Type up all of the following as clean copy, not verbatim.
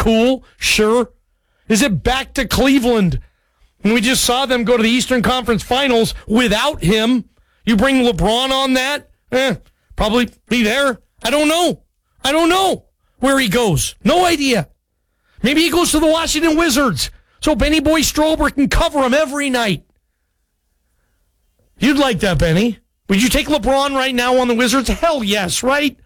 cool? Sure. Is it back to Cleveland? And we just saw them go to the Eastern Conference Finals without him. You bring LeBron on that? Probably be there. I don't know where he goes. No idea. Maybe he goes to the Washington Wizards so Benny Boy Strober can cover him every night. You'd like that, Benny. Would you take LeBron right now on the Wizards? Hell yes, right?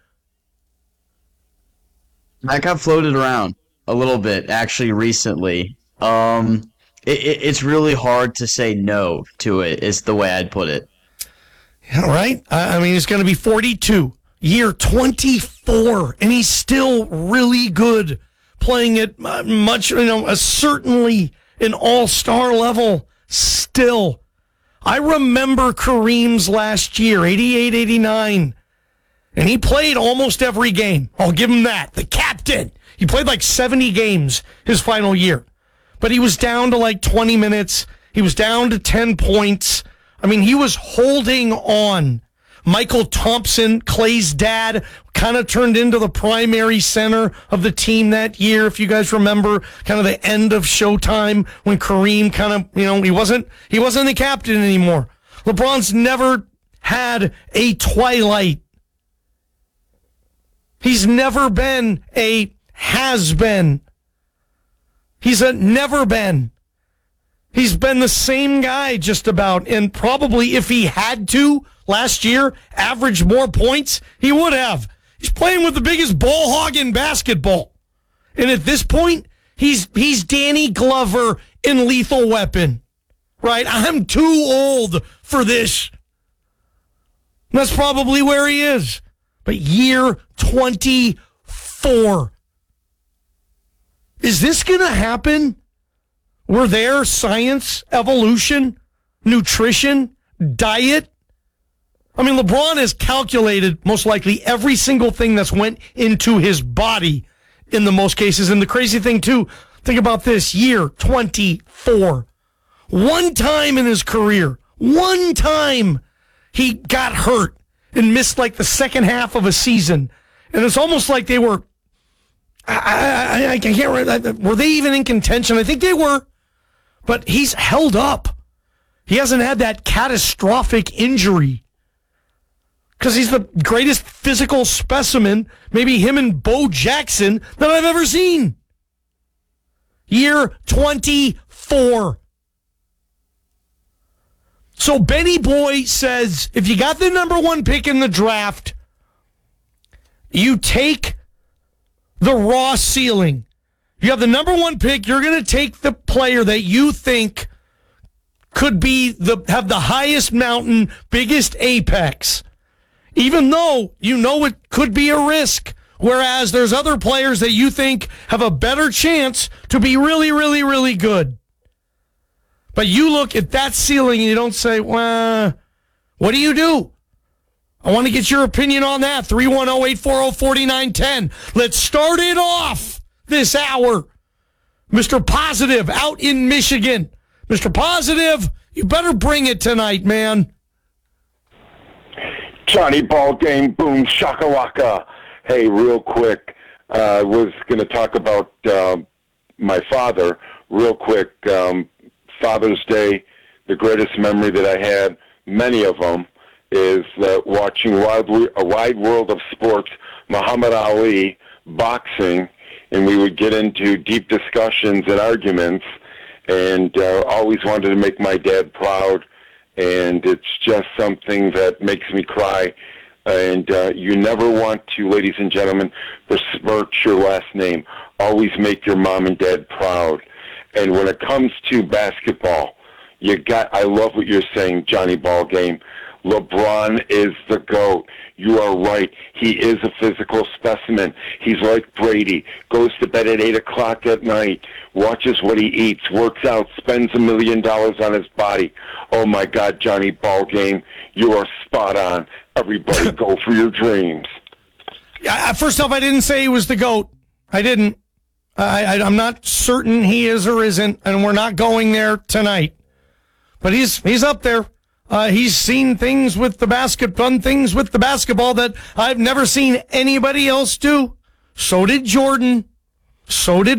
That got floated around a little bit, actually, recently. It's really hard to say no to it, is the way I'd put it. Yeah, right? I mean, he's going to be 42, year 24, and he's still really good, playing at certainly an all-star level still. I remember Kareem's last year, 88, 89, and he played almost every game. I'll give him that. The captain. He played like 70 games his final year, but he was down to like 20 minutes. He was down to 10 points. I mean, he was holding on. Michael Thompson, Clay's dad, kind of turned into the primary center of the team that year. If you guys remember, kind of the end of Showtime when Kareem kind of, he wasn't the captain anymore. LeBron's never had a twilight. He's never been a has-been. He's a never been. He's been the same guy just about, and probably if he had to last year average more points, he would have. He's playing with the biggest ball hog in basketball. And at this point, he's Danny Glover in Lethal Weapon. Right? I'm too old for this. That's probably where he is. But year 24. Is this going to happen? We're there, science, evolution, nutrition, diet. I mean, LeBron has calculated most likely every single thing that's went into his body in the most cases. And the crazy thing, too, think about this, year 24. One time in his career, he got hurt and missed like the second half of a season. And it's almost like they were, I can't remember, were they even in contention? I think they were. But he's held up. He hasn't had that catastrophic injury because he's the greatest physical specimen, maybe him and Bo Jackson, that I've ever seen. Year 24. So Benny Boy says, if you got the number one pick in the draft, you take the raw ceiling. You have the number one pick. You're going to take the player that you think could have the highest mountain, biggest apex, even though you know it could be a risk. Whereas there's other players that you think have a better chance to be really, really, really good. But you look at that ceiling and you don't say, well, what do you do? I want to get your opinion on that. 310-840-4910. Let's start it off this hour. Mr. Positive out in Michigan. Mr. Positive, you better bring it tonight, man. Johnny Ball Game, boom, shakalaka. Hey, real quick, I was going to talk about my father real quick. Father's Day, the greatest memory that I had, many of them, is watching A Wide World of Sports, Muhammad Ali, boxing, and we would get into deep discussions and arguments, and always wanted to make my dad proud, and it's just something that makes me cry. And you never want to, ladies and gentlemen, besmirch your last name. Always make your mom and dad proud. And when it comes to basketball, I love what you're saying, Johnny Ball Game. LeBron is the GOAT. You are right. He is a physical specimen. He's like Brady. Goes to bed at 8 o'clock at night, watches what he eats, works out, spends $1 million on his body. Oh, my God, Johnny Ball Game, you are spot on. Everybody go for your dreams. First off, I didn't say he was the GOAT. I didn't. I'm not certain he is or isn't, and we're not going there tonight. But he's up there. He's seen things with the done things with the basketball that I've never seen anybody else do. So did Jordan. So did